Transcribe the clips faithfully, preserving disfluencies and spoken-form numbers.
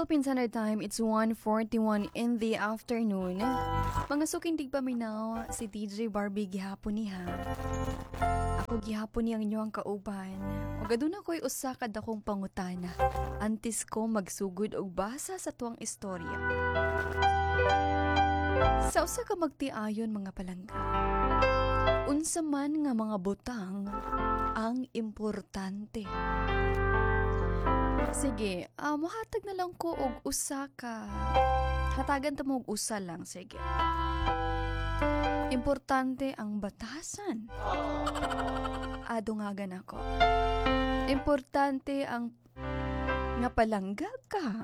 Philippine Standard Time, it's one forty-one in the afternoon. Mga suking tigpaminaw, si D J Barbie gihapon niha. Ako gihapon niyang inyong kauban. O gaduna ko'y usa kad akong pangutana. Antes ko magsugod og basa sa tuwang istorya. Sa usa ka magtiayon mga palangga. Unsa man nga mga butang ang importante. Sige, uh, mahatag na lang ko og usa ka. Hatagan ta mo og usa lang, sige. Importante ang batasan. Adungagan ako. Importante ang nga palangga ka.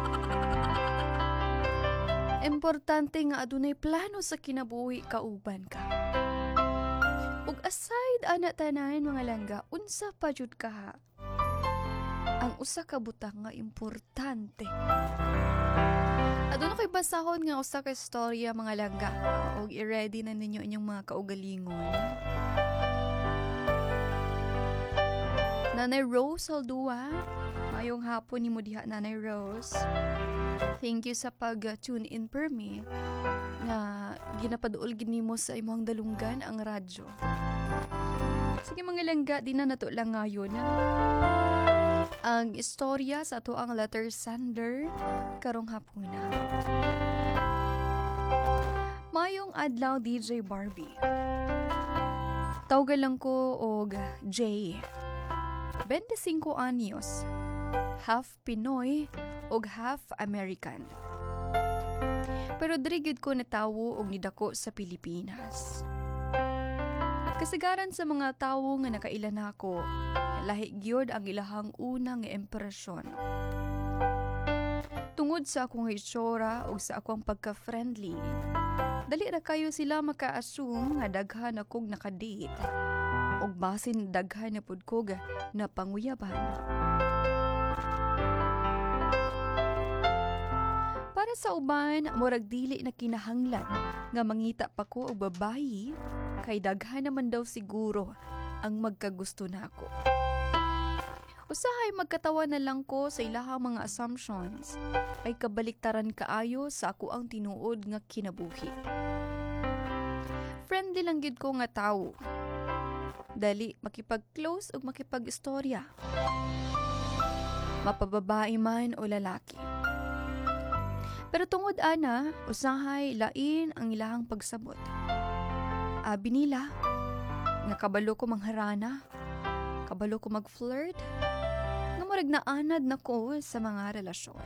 Importante nga adunay plano sa kinabuhi kauban ka. Ug aside ana tanan mga langga, unsa pa jud ka? Ang usa ka butang nga importante. Aduna ko'y basahon nga usa ka istorya mga langga. Og i-ready na ninyo inyong mga kaugalingon. Nanay Rose Aldua, mayong hapon ni mo diha Nanay Rose. Thank you sa pag-tune in per me nga ginapaduol gini mo sa imong dalunggan ang radyo. Sige mga langga, di na nato lang ngayon. Ang istorya sa ato ang letter sender karong hapuna. Mayong adlaw D J Barbie. Tawgan lang ko og J. twenty-five anyos. Half Pinoy og half American. Pero dirigid ko natawo og nidako sa Pilipinas. Kasagaran sa mga tawo nga nakailan ako, lahi gyud ang ilahang unang impresyon. Tungod sa akong itsura o sa akong pagka-friendly, dali ra kayo sila maka-assume nga daghan akong nakadate o basin daghan na pud ko na panguyaban. Para sa uban, murag dili na kinahanglan nga mangita pa ko og babayi kay daghan naman daw siguro ang magkagusto na ako. Usahay magkatawa na lang ko sa ilahang mga assumptions ay kabaliktaran kaayo sa ako ang tinuod nga kinabuhi. Friendly lang gid ko nga tawo. Dali makipag-close ug makipag-istorya. Mapababae man o lalaki. Pero tungod ana, usahay lain ang ilahang pagsabot. Abi nila, nga kabalo ko mangharana, kabalo ko mag-flirt, nga murag na anad na ko sa mga relasyon.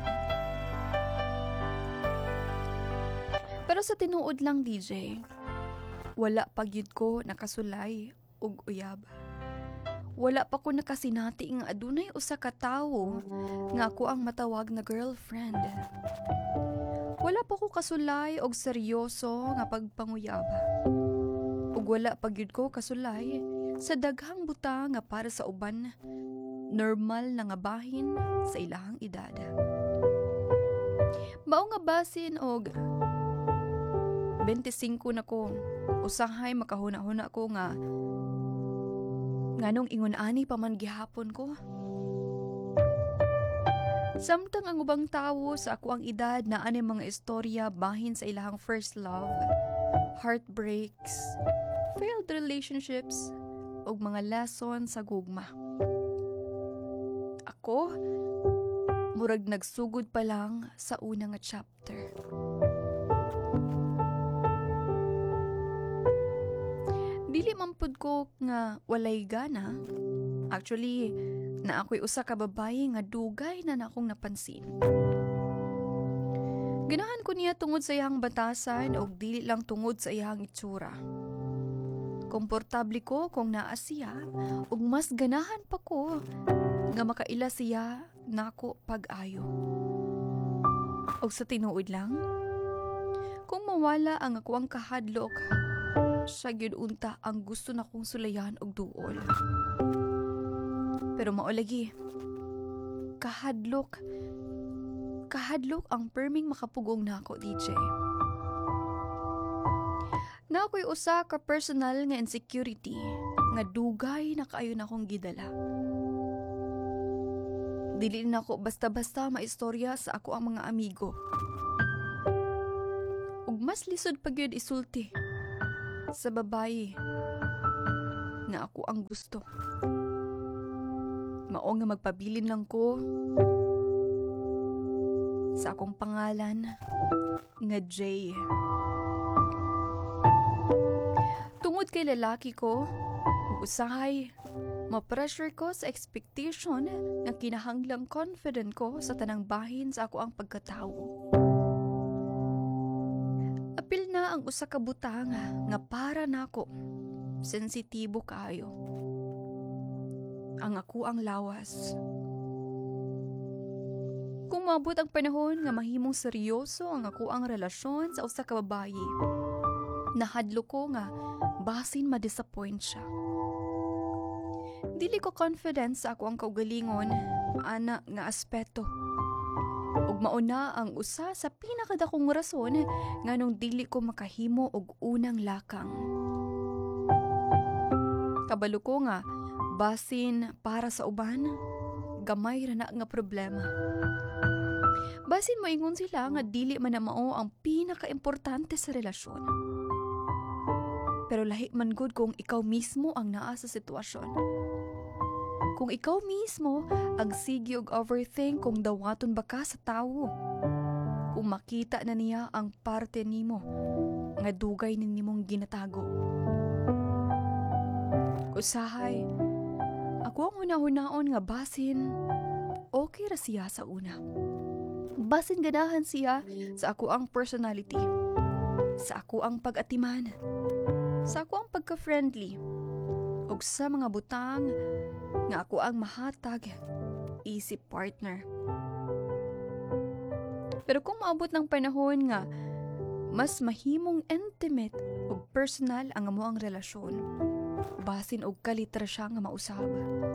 Pero sa tinuod lang D J, wala pagyud ko nakasulay og uyab. Wala pa ko nakasinati nga adunay usa ka tawo nga ako ang matawag na girlfriend. Wala pa ko kasulay og seryoso nga pagpanguyaba. Ug wala pagyud ko kasulay sa daghang buta nga para sa uban normal na nga bahin sa ilahang edad. Mao nga basin og twenty-five na ko, usahay makahuna-huna ko nga nganong ingon-ani pa man gihapon ko. Samtang ang ubang tawo sa ako ang edad na ani mga istorya bahin sa ilahang first love, heartbreaks, failed relationships, ug mga lesson sa gugma. Ako, murag nagsugod pa lang sa unang chapter. Dili man pud ko nga walay gana. Actually, na ako'y usa ka babae nga dugay na nakong napansin. Ganahan ko niya tungod sa iyang batasan o dili lang tungod sa iyang itsura. Komportable ko kung naa siya ug mas ganahan pa ko nga makaila siya nako pag-ayo. Og sa tinuod lang, kung mawala ang ako ang kahadlok, siya gyud unta ang gusto na kong sulayan og duol. Pero maulagi, kahadlok, kahadlok ang perming makapugong na ako, D J. Na ako'y usa ka personal nga insecurity, nga dugay na kaayo na akong gidala. Dili na ako basta-basta maistorya sa ako ang mga amigo. Ug mas lisod pa gyud isulti sa babayi na ako ang gusto. Mao nga magpabilin lang ko sa akong pangalan nga Jay. Tungod kay lalaki ko, ug usahay, ma-pressure ko sa expectation nga kinahanglang confident ko sa tanang bahin sa ako ang pagkatawo. Apil na ang usa ka butang nga para nako sensitibo kaayo. Ang ako ang lawas. Kung maabot ang panahon nga mahimong seryoso ang ako ang relasyon sa usa ka babayi, nahadlo ko nga basin ma-disappoint siya. Dili ko confident sa ako ang kaugalingon, ana nga aspeto. Ug mauna ang usa sa pinakadakong rason nganong dili ko makahimo og unang lakang. Kabalo ko nga, basin para sa uban, gamay ra na nga problema. Basin moingon sila nga dili man na mao ang pinaka-importante sa relasyon. Pero lahi man gud kung ikaw mismo ang naa sa sitwasyon. Kung ikaw mismo ang sige og overthink kung dawaton ba ka sa tawo. Kung makita na niya ang parte nimo nga dugay ni nimong ginatago. Usahay, ako ang una-hunaon nga basin okay ra siya sa una. Basin ganahan siya sa ako ang personality, sa ako ang pag-atiman, sa ako ang pagka-friendly, ug sa mga butang nga ako ang mahatag isip partner. Pero kung maabot ng panahon nga mas mahimong intimate ug personal ang amo ang relasyon, basin og kalitra siya nga mausab.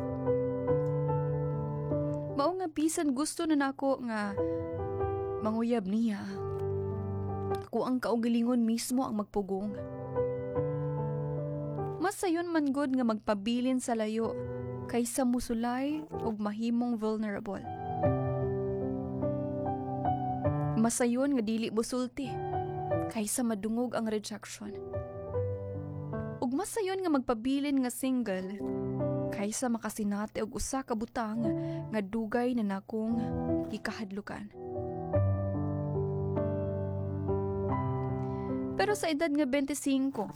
Mao nga bisan gusto na nako nga manguyab niya, ako ang kaugalingon mismo ang magpugong. Mas sayon man gud nga magpabilin sa layo kaysa musulay og mahimong vulnerable. Mas sayon nga dili busulti kaysa madungog ang rejection. Ug mas sayon nga magpabilin nga single kaysa makasinati og usa ka butang nga dugay na nakong gikahadlukan. Pero sa edad nga twenty-five,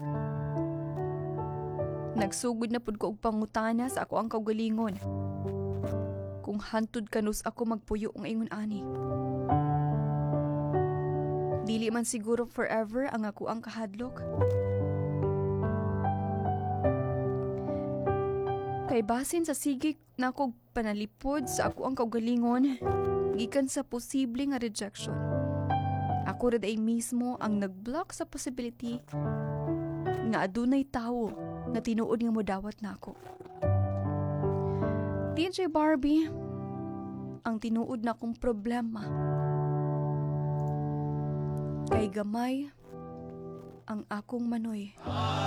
nagsugod na pud ko og pangutana sa ako ang kaugalingon. Kung hantud kanus ako magpuyo ng ingon ani. Dili man siguro forever ang ako ang kahadlok. Kay basin sa sigig na akong panalipod sa ako ang kaugalingon, gikan sa posible nga rejection. Ako rin ay mismo ang nag-block sa possibility nga adunay tawo na tinuod nga modawat na ako. D J Barbie, ang tinuod na kong problema kay gamay ang akong manoy.